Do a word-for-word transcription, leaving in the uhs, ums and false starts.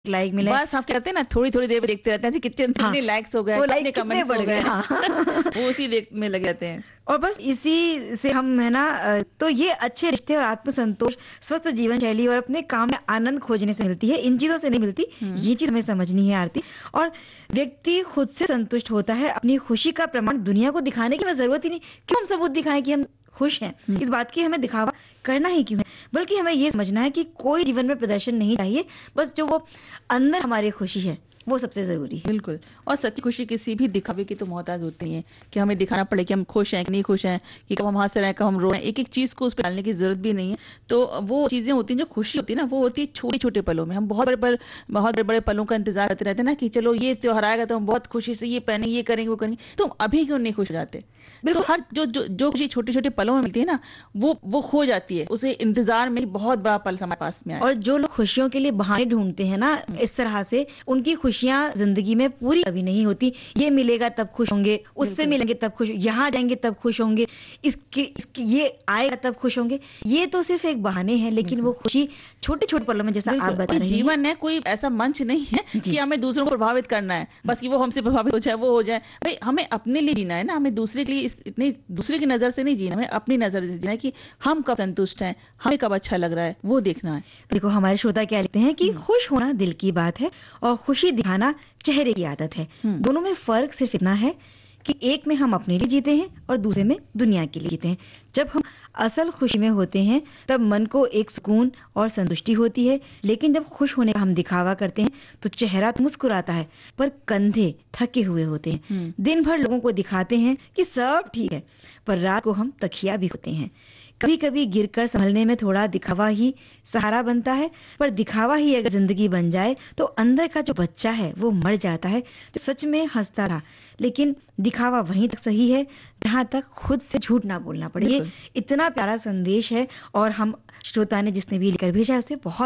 Like मिले, बस आप कहते हैं ना थोड़ी-थोड़ी देर में देखते रहते हैं कितने कितने हाँ, लाइक्स हो गए, वो कितने लाइक कितने कमेंट्स बढ़ हो गए। गए। हाँ। वो उसी देख में लगे रहते हैं। और बस इसी से हम है ना अ, तो ये अच्छे रिश्ते और आत्मसंतोष, स्वस्थ जीवन शैली और अपने काम में आनंद खोजने से मिलती है, इन चीजों से नहीं मिलती। हुँ। ये चीज हमें समझनी है आरती। और व्यक्ति खुद से संतुष्ट होता है, अपनी खुशी का प्रमाण दुनिया को दिखाने की हमें जरूरत ही नहीं। क्यों हम सबूत दिखाएं कि हम खुश हैं? हुँ। इस बात की हमें दिखावा करना ही क्यों है? बल्कि हमें ये समझना है कि कोई जीवन में प्रदर्शन नहीं चाहिए, बस जो वो अंदर हमारी खुशी है वो सबसे जरूरी है। बिल्कुल। और सच्ची खुशी किसी भी दिखावे की तो मोहताज होती नहीं है कि हमें दिखाना पड़े कि हम खुश हैं कि नहीं खुश हैं, कि कब हम हंस रहे हैं, कब हम रो रहे हैं। एक-एक चीज़ को उस पे डालने की ज़रूरत भी नहीं है। तो वो चीज़ें होती हैं, जो खुशी होती है ना, वो होती है छोटे-छोटे पलों में। हम बहुत बड़े पल बहुत बड़े-बड़े पलों का इंतज़ार करते रहते हैं ना कि चलो ये त्योहार आएगा तो हम बहुत खुशी से ये पहनेंगे, ये करेंगे, वो करेंगे। तो अभी क्यों नहीं खुश हो जाते? तो बिल्कुल। हर जो जो जो खुशी छोटे-छोटे पलों में मिलती है ना, वो वो खो जाती है। उसे इंतज़ार में ही बहुत बड़ा पल हमारे पास में आया। और जो लोग खुशियों के लिए बहाने ढूंढते हैं ना, हुँ। इस तरह से उनकी खुशियां जिंदगी में पूरी कभी नहीं होती। ये मिलेगा तब खुश होंगे, उससे बिल्कुल। मिलेंगे तब खुश, यहाँ जाएंगे तब खुश होंगे, इसके, इसके ये आएगा तब खुश होंगे। ये तो सिर्फ एक बहाने हैं, लेकिन बिल्कुल। वो खुशी छोटे छोटे पलों में, जैसा आप बिल्कुल। बता कोई रही हैं। जीवन है, कोई ऐसा मंच नहीं है जी। कि हमें दूसरों को प्रभावित करना है। बस कि वो हमसे प्रभावित हो जाए, वो हो जाए। भई हमें अपने लिए जीना है ना, हमें दूसरे के लिए इस इतनी दूसरे की नज़र से नहीं जीना, हमें अपनी नज़र से जीना है कि हम कब संतुष्ट हैं, हमें कब अच्छा लग रहा है, वो देखना है। देखो हमारे श्रोता क्या लिखते हैं कि हुँ। खुश होना दिल की बात है और खुशी दिखाना चेहरे की आदत है। हुँ। दोनों में फर्क सिर्फ इतना है कि एक में हम अपने लिए जीते हैं और दूसरे में दुनिया के लिए जीते हैं। जब हम असल खुशी में होते हैं तब मन को एक सुकून और संतुष्टि होती है, लेकिन जब खुश होने का हम दिखावा करते हैं तो चेहरा तो मुस्कुराता है पर कंधे थके हुए होते हैं। हुँ। दिन भर लोगों को दिखाते हैं कि सब ठीक है, पर रात को हम तकिया भी होते हैं। कभी कभी गिरकर संभलने में थोड़ा दिखावा ही सहारा बनता है, पर दिखावा ही अगर जिंदगी बन जाए तो अंदर का जो बच्चा है वो मर जाता है, जो सच में हंसता रहा। लेकिन दिखावा वहीं तक सही है जहां तक खुद से झूठ ना बोलना पड़े। ये बिल्कुल। इतना प्यारा संदेश है और हम श्रोता ने जिसने भी लिखकर भेजा है उसे बहुत